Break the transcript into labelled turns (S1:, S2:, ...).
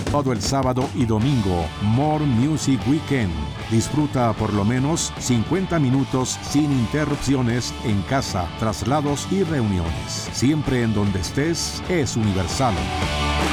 S1: Todo el sábado y domingo, More Music Weekend. Disfruta por lo menos 50 minutos sin interrupciones en casa, traslados y reuniones. Siempre en donde estés, es Universal.